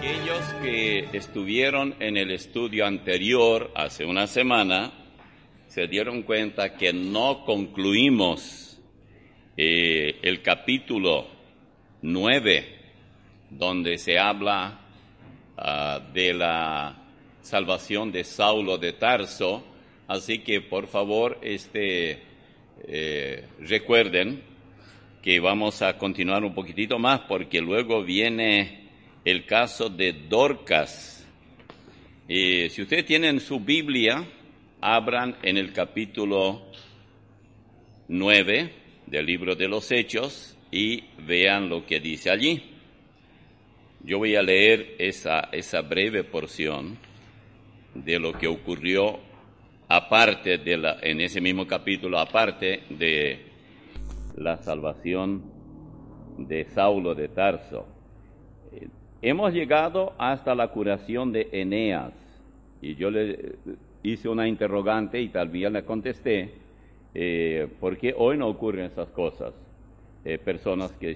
Aquellos que estuvieron en el estudio anterior, hace una semana, se dieron cuenta que no concluimos el capítulo 9, donde se habla de la salvación de Saulo de Tarso. Así que, por favor, recuerden que vamos a continuar un poquitito más, porque luego viene el caso de Dorcas. Si ustedes tienen su Biblia, abran en el capítulo 9 del libro de los Hechos y vean lo que dice allí. Yo voy a leer esa breve porción de lo que ocurrió aparte en ese mismo capítulo, aparte de la salvación de Saulo de Tarso. Hemos llegado hasta la curación de Eneas, y yo le hice una interrogante y tal vez le contesté, ¿por qué hoy no ocurren esas cosas? Personas que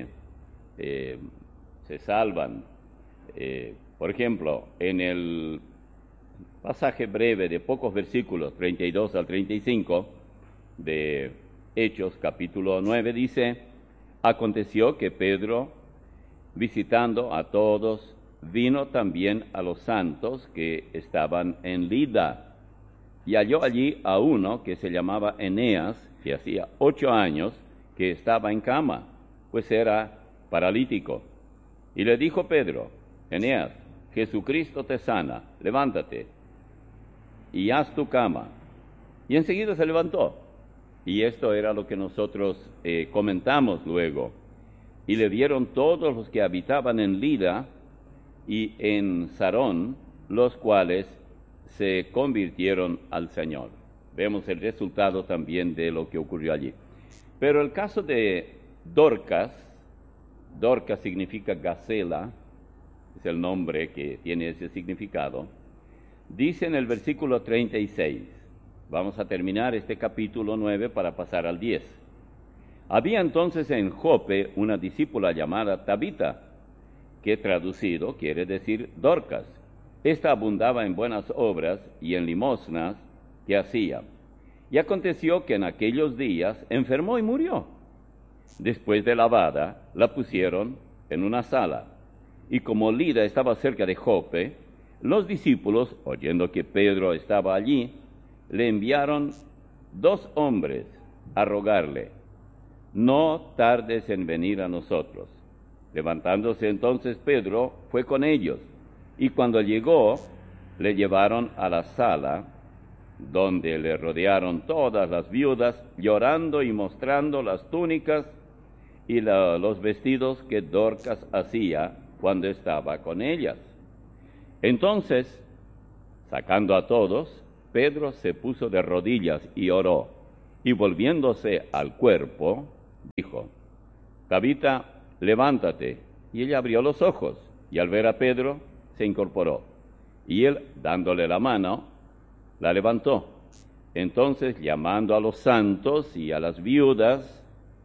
se salvan. Por ejemplo, en el pasaje breve de pocos versículos, 32 al 35, de Hechos, capítulo 9, dice: aconteció que Pedro, visitando a todos, vino también a los santos que estaban en Lida, y halló allí a uno que se llamaba Eneas, que hacía 8 años que estaba en cama, pues era paralítico. Y le dijo Pedro: Eneas, Jesucristo te sana, levántate y haz tu cama. Y enseguida se levantó. Y esto era lo que nosotros comentamos luego. Y le vieron todos los que habitaban en Lida y en Sarón, los cuales se convirtieron al Señor. Vemos el resultado también de lo que ocurrió allí. Pero el caso de Dorcas significa gacela, es el nombre que tiene ese significado. Dice en el versículo 36, vamos a terminar este capítulo 9 para pasar al 10. Había entonces en Jope una discípula llamada Tabita, que traducido quiere decir Dorcas. Esta abundaba en buenas obras y en limosnas que hacía. Y aconteció que en aquellos días enfermó y murió. Después de lavada, la pusieron en una sala. Y como Lida estaba cerca de Jope, los discípulos, oyendo que Pedro estaba allí, le enviaron 2 hombres a rogarle: no tardes en venir a nosotros. Levantándose entonces Pedro, fue con ellos, y cuando llegó, le llevaron a la sala, donde le rodearon todas las viudas, llorando y mostrando las túnicas y los vestidos que Dorcas hacía cuando estaba con ellas. Entonces, sacando a todos, Pedro se puso de rodillas y oró, y volviéndose al cuerpo, dijo: Tabita, levántate. Y ella abrió los ojos, y al ver a Pedro, se incorporó. Y él, dándole la mano, la levantó. Entonces, llamando a los santos y a las viudas,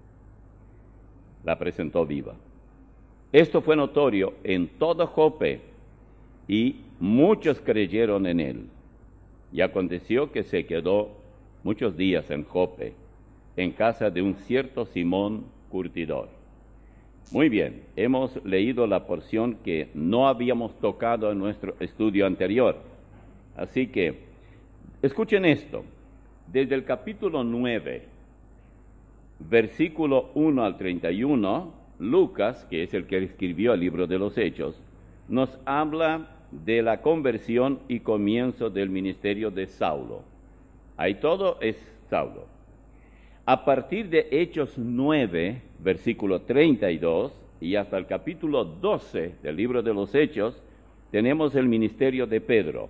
la presentó viva. Esto fue notorio en todo Jope, y muchos creyeron en él. Y aconteció que se quedó muchos días en Jope, en casa de un cierto Simón curtidor. Muy bien, hemos leído la porción que no habíamos tocado en nuestro estudio anterior. Así que, escuchen esto. Desde el capítulo 9, versículo 1 al 31, Lucas, que es el que escribió el libro de los Hechos, nos habla de la conversión y comienzo del ministerio de Saulo. Ahí todo es Saulo. A partir de Hechos 9, versículo 32, y hasta el capítulo 12 del libro de los Hechos, tenemos el ministerio de Pedro.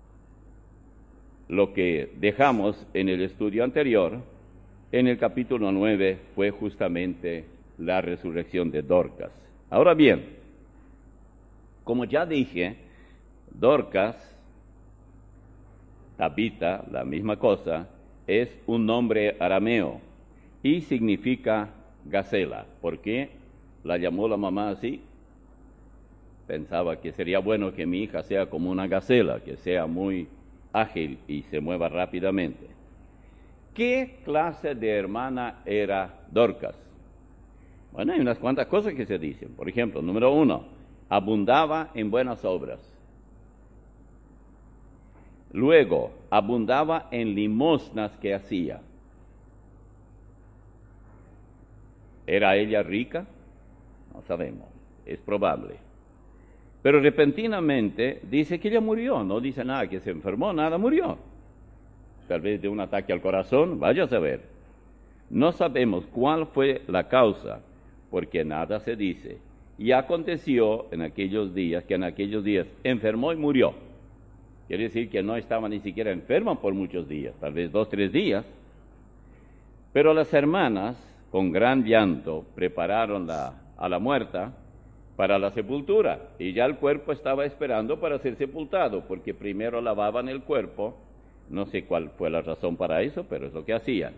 Lo que dejamos en el estudio anterior, en el capítulo 9, fue justamente la resurrección de Dorcas. Ahora bien, como ya dije, Dorcas, Tabita, la misma cosa, es un nombre arameo y significa gacela. ¿Por qué la llamó la mamá así? pensaba que sería bueno que mi hija sea como una gacela, que sea muy ágil y se mueva rápidamente. ¿Qué clase de hermana era Dorcas? Bueno, hay unas cuantas cosas que se dicen. Por ejemplo, número 1, abundaba en buenas obras. Luego, abundaba en limosnas que hacía. ¿Era ella rica? No sabemos, es probable. Pero repentinamente dice que ella murió, no dice nada que se enfermó, nada, murió. Tal vez de un ataque al corazón, vaya a saber. No sabemos cuál fue la causa, porque nada se dice. Y aconteció en aquellos días, que en aquellos días enfermó y murió. Quiere decir que no estaba ni siquiera enferma por muchos días, tal vez 2, 3 días. Pero las hermanas, con gran llanto, prepararon a la muerta para la sepultura. Y ya el cuerpo estaba esperando para ser sepultado, porque primero lavaban el cuerpo. No sé cuál fue la razón para eso, pero es lo que hacían.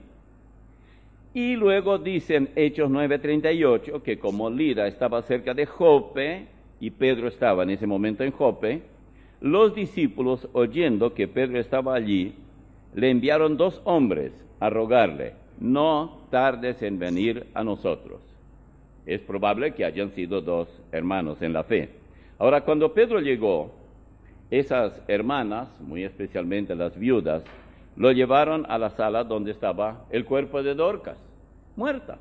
Y luego dicen Hechos 9:38 que como Lida estaba cerca de Jope, y Pedro estaba en ese momento en Jope, los discípulos, oyendo que Pedro estaba allí, le enviaron 2 hombres a rogarle: no tardes en venir a nosotros. Es probable que hayan sido 2 hermanos en la fe. Ahora, cuando Pedro llegó, esas hermanas, muy especialmente las viudas, lo llevaron a la sala donde estaba el cuerpo de Dorcas, muerta.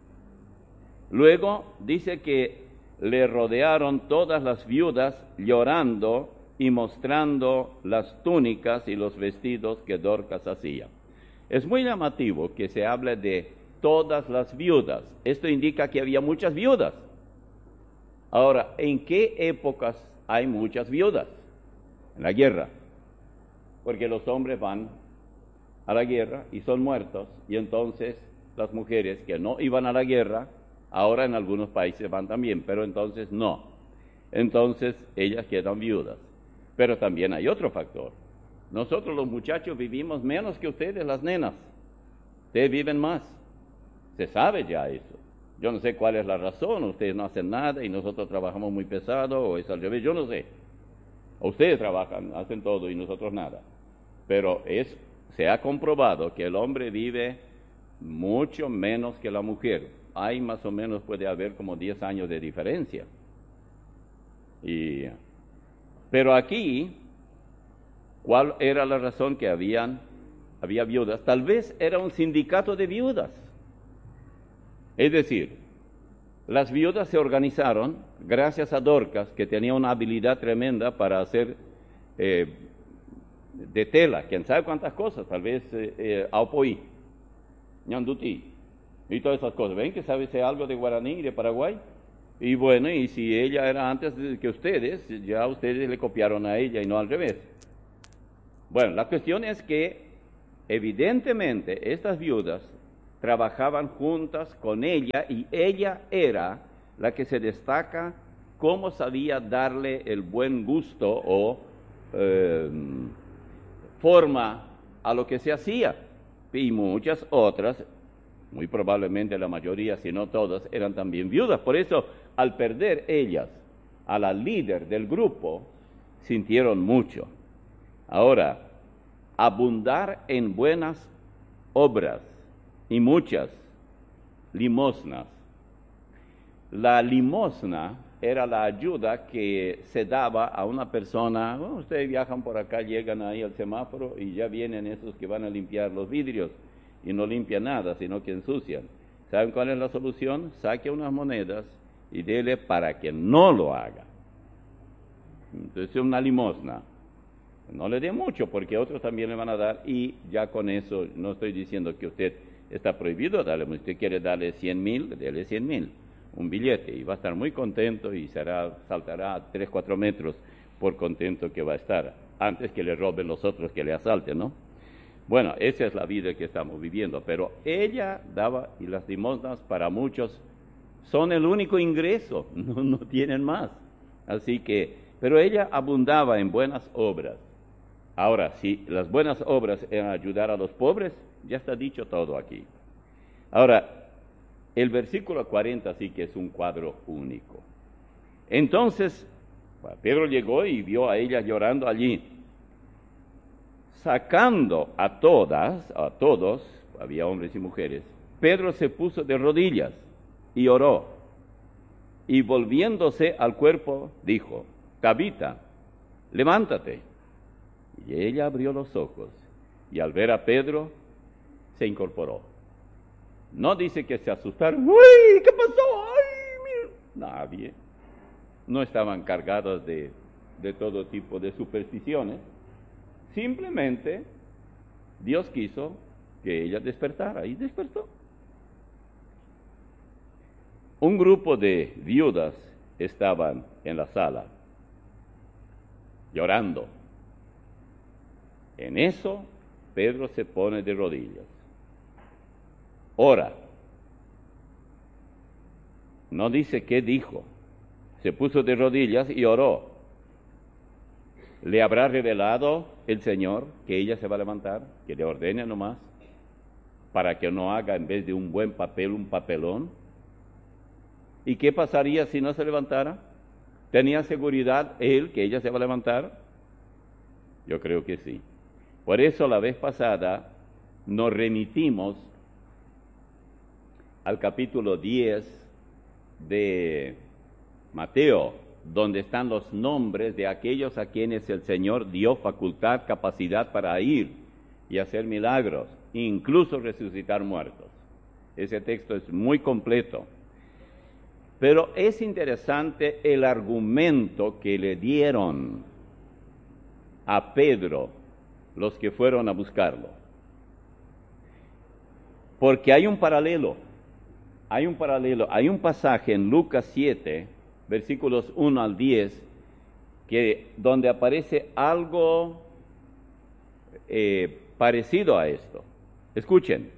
Luego dice que le rodearon todas las viudas llorando y mostrando las túnicas y los vestidos que Dorcas hacía. Es muy llamativo que se hable de todas las viudas. Esto indica que había muchas viudas. Ahora, ¿en qué épocas hay muchas viudas? En la guerra. Porque los hombres van a la guerra y son muertos, y entonces las mujeres que no iban a la guerra, ahora en algunos países van también, pero entonces no. Entonces ellas quedan viudas. Pero también hay otro factor. Nosotros los muchachos vivimos menos que ustedes, las nenas. Ustedes viven más. Se sabe ya eso. Yo no sé cuál es la razón. Ustedes no hacen nada y nosotros trabajamos muy pesado, o es al revés, yo no sé. Ustedes trabajan, hacen todo y nosotros nada. Pero se ha comprobado que el hombre vive mucho menos que la mujer. Hay más o menos, puede haber como 10 años de diferencia. Pero aquí, ¿cuál era la razón que había viudas? Tal vez era un sindicato de viudas. Es decir, las viudas se organizaron gracias a Dorcas, que tenía una habilidad tremenda para hacer de tela, quién sabe cuántas cosas, tal vez aupoí, ñandutí, y todas esas cosas. ¿Ven que sabe algo de guaraní y de Paraguay? Y bueno, y si ella era antes que ustedes, ya ustedes le copiaron a ella y no al revés. Bueno, la cuestión es que evidentemente estas viudas trabajaban juntas con ella, y ella era la que se destaca cómo sabía darle el buen gusto o forma a lo que se hacía. Y muchas otras, muy probablemente la mayoría, si no todas, eran también viudas. Por eso, al perder ellas a la líder del grupo, sintieron mucho. Ahora, abundar en buenas obras y muchas limosnas. La limosna era la ayuda que se daba a una persona. Ustedes viajan por acá, llegan ahí al semáforo y ya vienen esos que van a limpiar los vidrios y no limpian nada, sino que ensucian. ¿Saben cuál es la solución? Saque unas monedas y dele para que no lo haga. Entonces, una limosna. No le dé mucho, porque otros también le van a dar, y ya con eso no estoy diciendo que usted está prohibido darle. Si usted quiere darle 100,000, dele 100,000, un billete, y va a estar muy contento y saltará a 3, 4 metros por contento que va a estar, antes que le roben los otros que le asalten, ¿no? Bueno, esa es la vida que estamos viviendo, pero ella daba, y las limosnas para muchos son el único ingreso, no tienen más. Así que, pero ella abundaba en buenas obras. Ahora, si las buenas obras eran ayudar a los pobres, ya está dicho todo aquí. Ahora, el versículo 40 sí que es un cuadro único. Entonces Pedro llegó y vio a ellas llorando allí. Sacando a todos, había hombres y mujeres, Pedro se puso de rodillas y oró. Y volviéndose al cuerpo, dijo: Tabita, levántate. Y ella abrió los ojos, y al ver a Pedro, se incorporó. No dice que se asustaron. ¡Uy! ¿Qué pasó? ¡Ay, mira! Nadie. No estaban cargados de todo tipo de supersticiones. Simplemente Dios quiso que ella despertara y despertó. Un grupo de viudas estaban en la sala, llorando. En eso, Pedro se pone de rodillas. Ora. No dice qué dijo. Se puso de rodillas y oró. ¿Le habrá revelado el Señor que ella se va a levantar? Que le ordene nomás, para que no haga en vez de un buen papel, un papelón. ¿Y qué pasaría si no se levantara? ¿Tenía seguridad él que ella se va a levantar? Yo creo que sí. Por eso la vez pasada nos remitimos al capítulo 10 de Mateo, donde están los nombres de aquellos a quienes el Señor dio facultad, capacidad para ir y hacer milagros, incluso resucitar muertos. Ese texto es muy completo. Pero es interesante el argumento que le dieron a Pedro los que fueron a buscarlo. Porque hay un paralelo, hay un pasaje en Lucas 7, versículos 1 al 10, donde aparece algo parecido a esto. Escuchen.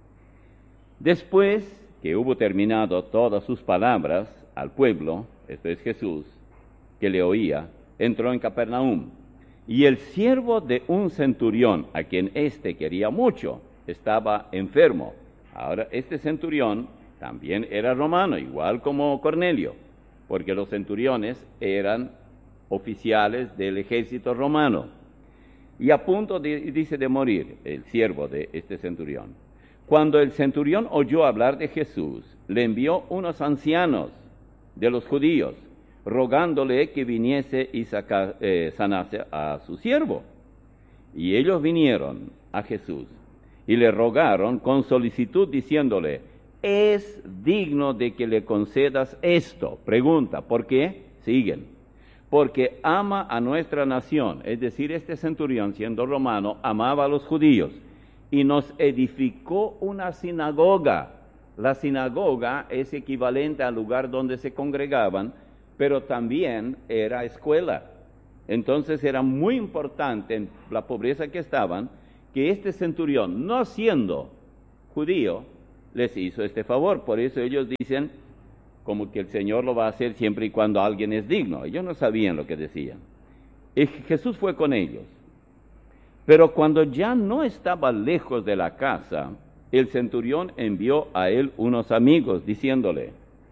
Después que hubo terminado todas sus palabras al pueblo, esto es Jesús, que le oía, entró en Capernaum. Y el siervo de un centurión, a quien éste quería mucho, estaba enfermo. Ahora, este centurión también era romano, igual como Cornelio, porque los centuriones eran oficiales del ejército romano. Y a punto, dice, de morir el siervo de este centurión. Cuando el centurión oyó hablar de Jesús, le envió unos ancianos de los judíos, rogándole que viniese y sanase a su siervo. Y ellos vinieron a Jesús y le rogaron con solicitud, diciéndole: es digno de que le concedas esto. Pregunta, ¿por qué? Siguen. Porque ama a nuestra nación, es decir, este centurión, siendo romano, amaba a los judíos, y nos edificó una sinagoga. La sinagoga es equivalente al lugar donde se congregaban, pero también era escuela. Entonces era muy importante, en la pobreza que estaban, que este centurión, no siendo judío, les hizo este favor. Por eso ellos dicen como que el Señor lo va a hacer siempre y cuando alguien es digno. Ellos no sabían lo que decían. Y Jesús fue con ellos. Pero cuando ya no estaba lejos de la casa, el centurión envió a él unos amigos, diciéndole: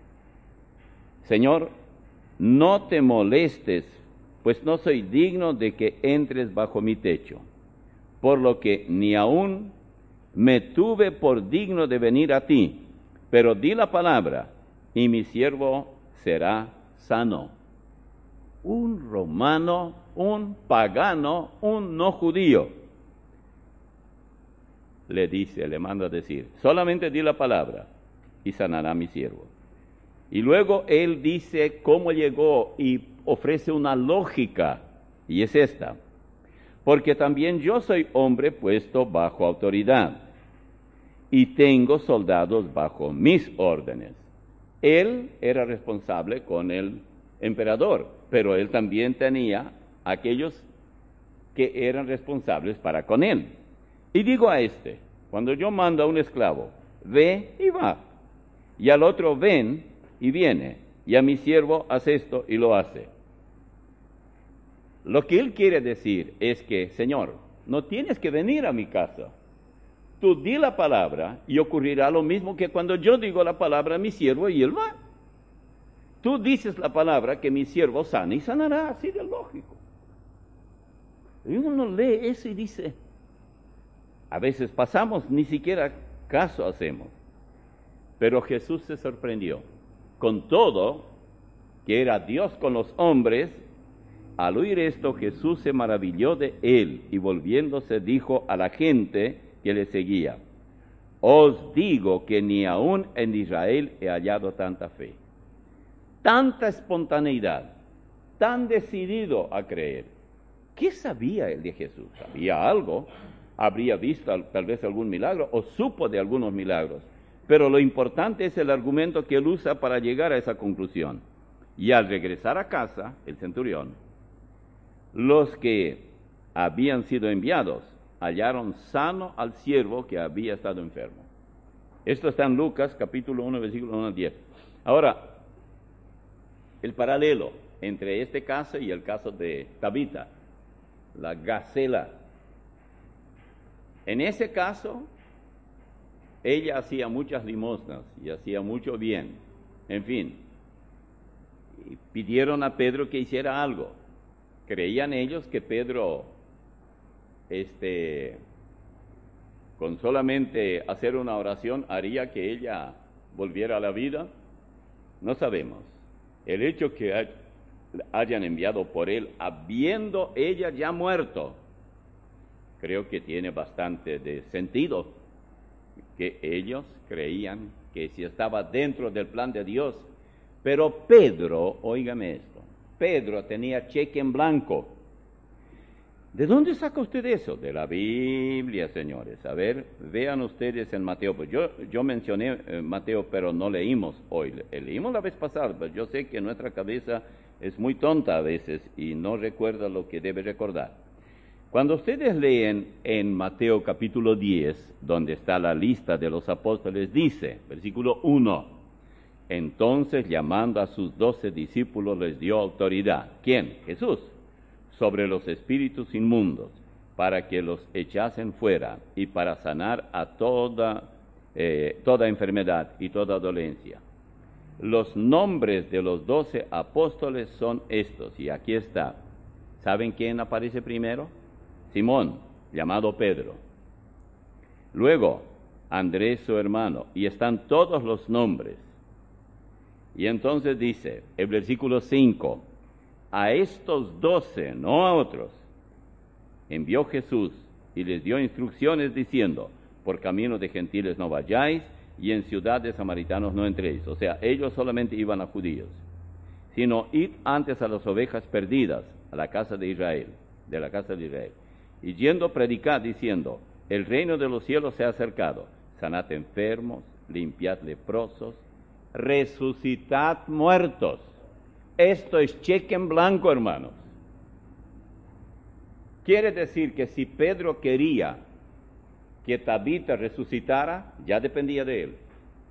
Señor, no te molestes, pues no soy digno de que entres bajo mi techo, por lo que ni aún me tuve por digno de venir a ti, pero di la palabra, y mi siervo será sano. Un romano, un pagano, un no judío, le manda a decir: solamente di la palabra y sanará mi siervo. Y luego él dice cómo llegó y ofrece una lógica, y es esta: porque también yo soy hombre puesto bajo autoridad, y tengo soldados bajo mis órdenes. Él era responsable con el emperador, pero él también tenía aquellos que eran responsables para con él. Y digo a este: cuando yo mando a un esclavo, ve y va, y al otro ven y viene, y a mi siervo haz esto y lo hace. Lo que él quiere decir es que: Señor, no tienes que venir a mi casa. Tú di la palabra y ocurrirá lo mismo que cuando yo digo la palabra a mi siervo y él va. tú dices la palabra que mi siervo sana y sanará, así de lógico. Y uno lee eso y dice, a veces pasamos, ni siquiera caso hacemos. Pero Jesús se sorprendió. Con todo, que era Dios con los hombres, al oír esto Jesús se maravilló de él y volviéndose dijo a la gente que le seguía, os digo que ni aún en Israel he hallado tanta fe, tanta espontaneidad, tan decidido a creer. ¿Qué sabía él de Jesús? ¿Sabía algo? ¿Habría visto tal vez algún milagro o supo de algunos milagros? Pero lo importante es el argumento que él usa para llegar a esa conclusión. Y al regresar a casa, el centurión, los que habían sido enviados hallaron sano al siervo que había estado enfermo. Esto está en Lucas, capítulo 1, versículo 1 al 10. Ahora, el paralelo entre este caso y el caso de Tabita, la gacela. En ese caso, ella hacía muchas limosnas y hacía mucho bien. En fin, y pidieron a Pedro que hiciera algo. Creían ellos que Pedro, con solamente hacer una oración, haría que ella volviera a la vida. No sabemos. El hecho que hayan enviado por él, habiendo ella ya muerto, creo que tiene bastante de sentido, que ellos creían que si estaba dentro del plan de Dios. Pero Pedro, óigame esto, Pedro tenía cheque en blanco. ¿De dónde saca usted eso? De la Biblia, señores. A ver, vean ustedes en Mateo. Pues yo mencioné Mateo, pero no leímos hoy. Leímos la vez pasada, pero yo sé que nuestra cabeza es muy tonta a veces y no recuerda lo que debe recordar. Cuando ustedes leen en Mateo capítulo 10, donde está la lista de los apóstoles, dice, versículo 1, entonces llamando a sus 12 discípulos les dio autoridad. ¿Quién? Jesús. Sobre los espíritus inmundos, para que los echasen fuera y para sanar a toda enfermedad y toda dolencia. Los nombres de los 12 apóstoles son estos, y aquí está. ¿Saben quién aparece primero? Simón, llamado Pedro. Luego, Andrés su hermano, y están todos los nombres. Y entonces dice, el versículo 5, a estos 12, no a otros, envió Jesús y les dio instrucciones diciendo, por camino de gentiles no vayáis, y en ciudad de samaritanos no entréis. O sea, ellos solamente iban a judíos, sino id antes a las ovejas perdidas, a la casa de Israel, de la casa de Israel. Y yendo predicad diciendo, el reino de los cielos se ha acercado, sanad enfermos, limpiad leprosos, resucitad muertos. Esto es cheque en blanco, hermanos. Quiere decir que si Pedro quería que Tabita resucitara, ya dependía de él.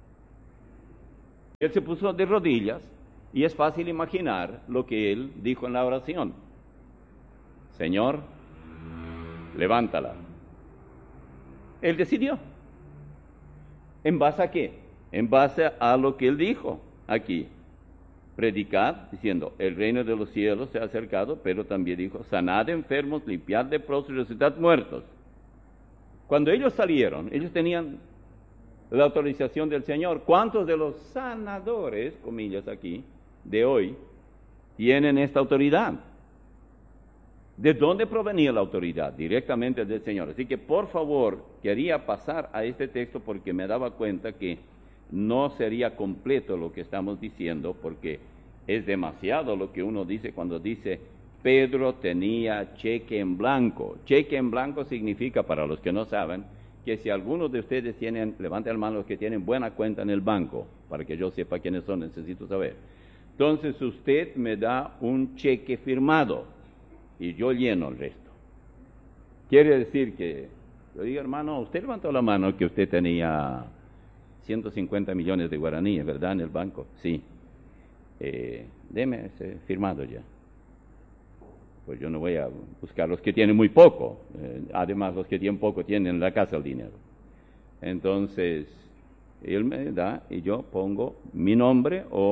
Él se puso de rodillas y es fácil imaginar lo que él dijo en la oración. Señor, levántala. Él decidió. ¿En base a qué? En base a lo que él dijo aquí. Predicad, diciendo, el reino de los cielos se ha acercado, pero también dijo, sanad enfermos, limpiad leprosos y resucitad muertos. Cuando ellos salieron, ellos tenían la autorización del Señor. ¿Cuántos de los sanadores, comillas aquí, de hoy, tienen esta autoridad? ¿De dónde provenía la autoridad? Directamente del Señor. Así que, por favor, quería pasar a este texto porque me daba cuenta que no sería completo lo que estamos diciendo, porque es demasiado lo que uno dice cuando dice Pedro tenía cheque en blanco. Cheque en blanco significa, para los que no saben, que si algunos de ustedes tienen, levanten la mano los que tienen buena cuenta en el banco, para que yo sepa quiénes son, necesito saber. Entonces usted me da un cheque firmado y yo lleno el resto. Quiere decir que, yo digo, hermano, usted levantó la mano que usted tenía 150 millones de guaraníes, ¿verdad?, en el banco. Sí. Deme ese firmado ya. Pues yo no voy a buscar los que tienen muy poco. Además, los que tienen poco tienen en la casa el dinero. Entonces, él me da y yo pongo mi nombre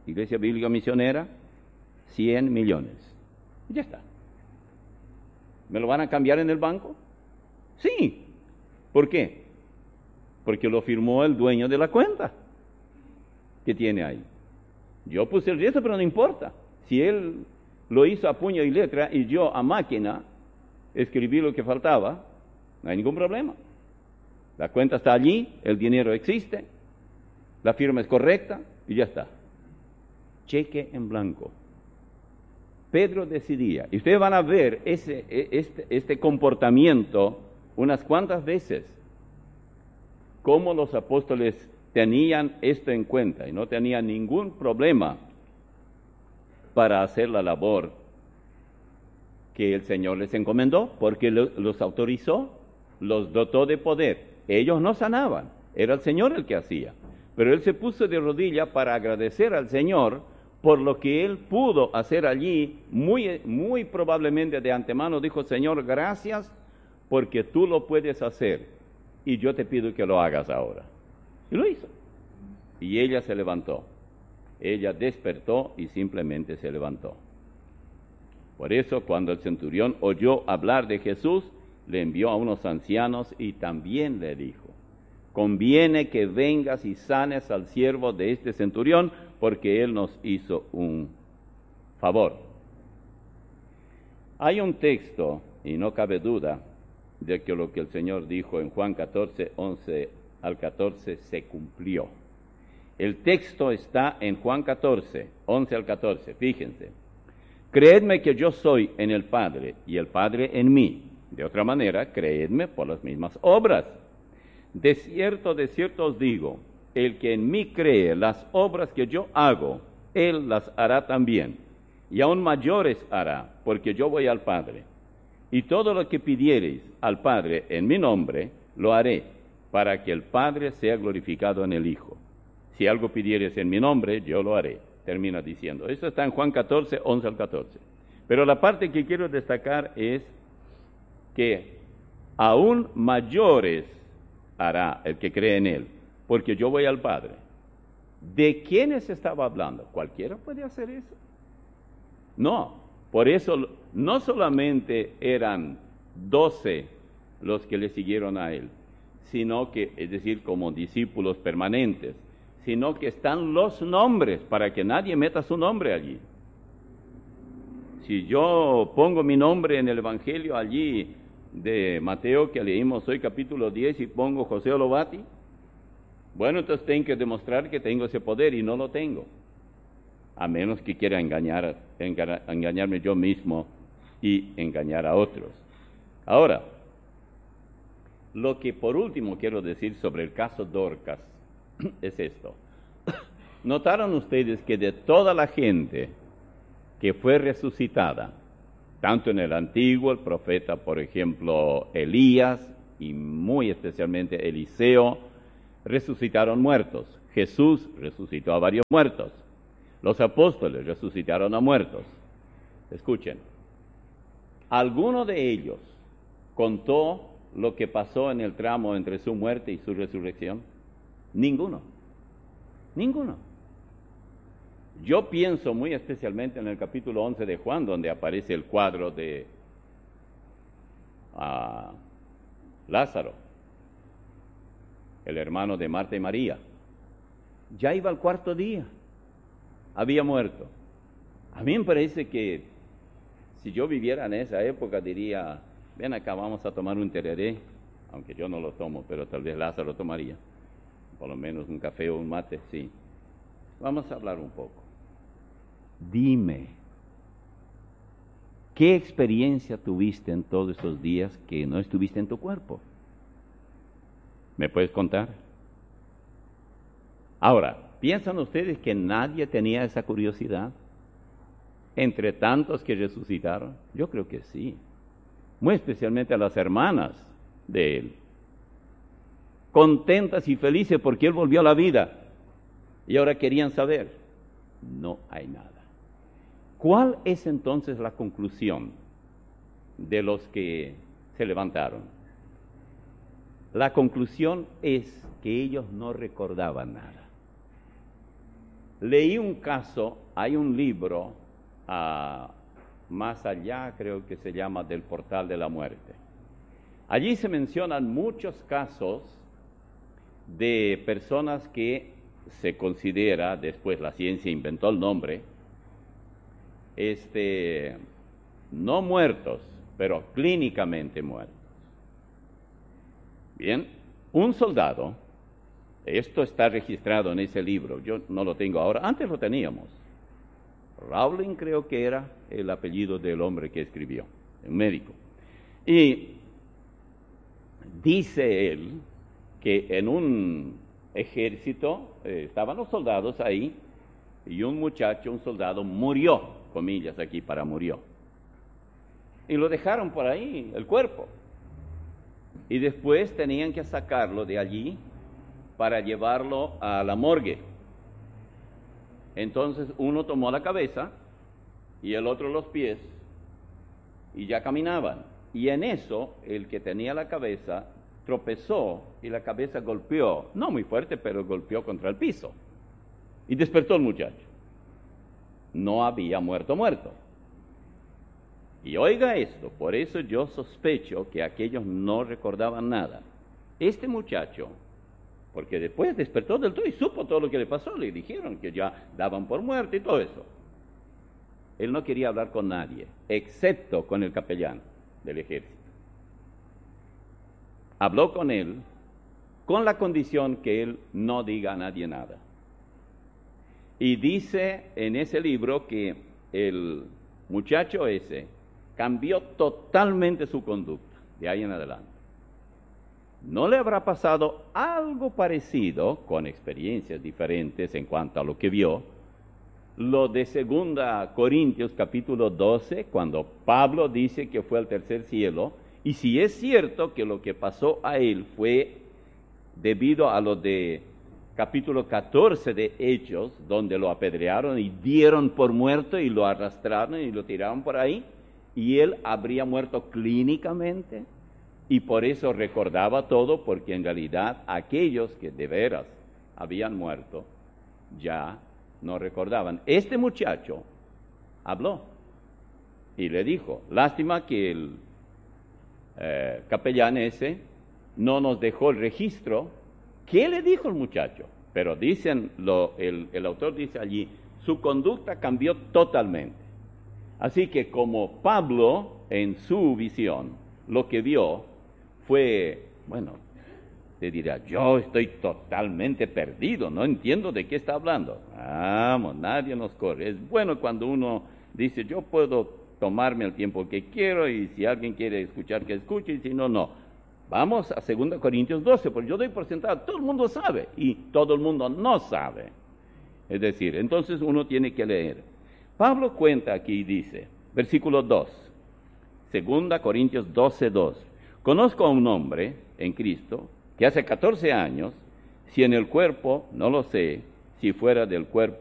Iglesia Bíblica Misionera, 100 millones. Y ya está. ¿Me lo van a cambiar en el banco? Sí. ¿Por qué? Porque lo firmó el dueño de la cuenta que tiene ahí. Yo puse el resto, pero no importa. Si él lo hizo a puño y letra y yo a máquina escribí lo que faltaba, no hay ningún problema. La cuenta está allí, el dinero existe, la firma es correcta y ya está. Cheque en blanco. Pedro decidía, y ustedes van a ver este comportamiento unas cuantas veces, cómo los apóstoles tenían esto en cuenta y no tenían ningún problema para hacer la labor que el Señor les encomendó, porque los autorizó, los dotó de poder. Ellos no sanaban, era el Señor el que hacía, pero Él se puso de rodillas para agradecer al Señor por lo que Él pudo hacer allí. Muy probablemente de antemano dijo: Señor, gracias porque tú lo puedes hacer y yo te pido que lo hagas ahora. Y lo hizo. Y ella se levantó. Ella despertó y simplemente se levantó. Por eso, cuando el centurión oyó hablar de Jesús, le envió a unos ancianos y también le dijo: conviene que vengas y sanes al siervo de este centurión, porque él nos hizo un favor. Hay un texto, y no cabe duda, de que lo que el Señor dijo en Juan 14, 11 al 14, se cumplió. El texto está en Juan 14, 11 al 14, fíjense. Creedme que yo soy en el Padre y el Padre en mí. De otra manera, creedme por las mismas obras. De cierto os digo, el que en mí cree las obras que yo hago, él las hará también, y aún mayores hará, porque yo voy al Padre. Y todo lo que pidiereis al Padre en mi nombre, lo haré, para que el Padre sea glorificado en el Hijo. Si algo pidiereis en mi nombre, yo lo haré. Termina diciendo. Eso está en Juan 14, 11 al 14. Pero la parte que quiero destacar es que aún mayores hará el que cree en Él, porque yo voy al Padre. ¿De quiénes estaba hablando? ¿Cualquiera puede hacer eso? No, por eso no solamente eran 12 los que le siguieron a Él, sino que, es decir, como discípulos permanentes, sino que están los nombres para que nadie meta su nombre allí. Si yo pongo mi nombre en el Evangelio allí de Mateo que leímos hoy, capítulo 10, y pongo José Olobati, bueno, entonces tengo que demostrar que tengo ese poder y no lo tengo, a menos que quiera engañarme yo mismo y engañar a otros. Ahora, lo que por último quiero decir sobre el caso Dorcas es esto. ¿Notaron ustedes que de toda la gente que fue resucitada, tanto en el Antiguo, el profeta, por ejemplo, Elías, y muy especialmente Eliseo, resucitaron muertos? Jesús resucitó a varios muertos. Los apóstoles resucitaron a muertos. Escuchen, ¿alguno de ellos contó lo que pasó en el tramo entre su muerte y su resurrección? Ninguno. Ninguno. Yo pienso muy especialmente en el capítulo 11 de Juan, donde aparece el cuadro de Lázaro, el hermano de Marta y María. Ya iba al cuarto día, había muerto. A mí me parece que si yo viviera en esa época diría: ven acá, vamos a tomar un tereré, aunque yo no lo tomo, pero tal vez Lázaro tomaría, por lo menos un café o un mate, sí. Vamos a hablar un poco. Dime, ¿qué experiencia tuviste en todos estos días que no estuviste en tu cuerpo? ¿Me puedes contar? Ahora, ¿piensan ustedes que nadie tenía esa curiosidad entre tantos que resucitaron? Yo creo que sí, muy especialmente a las hermanas de él, contentas y felices porque él volvió a la vida, y ahora querían saber. No hay nada. ¿Cuál es entonces la conclusión de los que se levantaron? La conclusión es que ellos no recordaban nada. leí un caso, hay un libro, más allá creo que se llama Del Portal de la Muerte. Allí se mencionan muchos casos de personas que se considera, después la ciencia inventó el nombre, no muertos, pero clínicamente muertos. Bien, un soldado, esto está registrado en ese libro, yo no lo tengo ahora, antes lo teníamos. Rowling creo que era el apellido del hombre que escribió, un médico. Y dice él que en un ejército estaban los soldados ahí y un muchacho, un soldado, murió, comillas aquí para murió. Y lo dejaron por ahí, el cuerpo. Y después tenían que sacarlo de allí para llevarlo a la morgue. Entonces uno tomó la cabeza y el otro los pies y ya caminaban. Y en eso el que tenía la cabeza tropezó y la cabeza golpeó, no muy fuerte, pero golpeó contra el piso. Y despertó el muchacho. No había muerto. Y oiga esto, por eso yo sospecho que aquellos no recordaban nada. Este muchacho, porque después despertó del todo y supo todo lo que le pasó, le dijeron que ya daban por muerto y todo eso. Él no quería hablar con nadie, excepto con el capellán del ejército. Habló con él con la condición que él no diga a nadie nada. Y dice en ese libro que el muchacho ese cambió totalmente su conducta de ahí en adelante. ¿No le habrá pasado algo parecido, con experiencias diferentes en cuanto a lo que vio, lo de 2 Corintios capítulo 12, cuando Pablo dice que fue al tercer cielo? Y si es cierto que lo que pasó a él fue debido a lo de capítulo 14 de Hechos, donde lo apedrearon y dieron por muerto y lo arrastraron y lo tiraron por ahí, y él habría muerto clínicamente, y por eso recordaba todo, porque en realidad aquellos que de veras habían muerto ya no recordaban. Este muchacho habló y le dijo, lástima que el capellán ese no nos dejó el registro. ¿Qué le dijo el muchacho? Pero dicen, el autor dice allí, su conducta cambió totalmente. Así que como Pablo, en su visión, lo que vio fue, bueno, te dirá, yo estoy totalmente perdido, no entiendo de qué está hablando. Vamos, nadie nos corre. Es bueno cuando uno dice, yo puedo tomarme el tiempo que quiero y si alguien quiere escuchar, que escuche, y si no, no. Vamos a 2 Corintios 12, porque yo doy por sentado, todo el mundo sabe y todo el mundo no sabe. Es decir, entonces uno tiene que leer. Pablo cuenta aquí y dice, versículo 2, 2 Corintios 12, 2. Conozco a un hombre en Cristo que hace 14 años, si en el cuerpo, no lo sé, si fuera del cuerpo,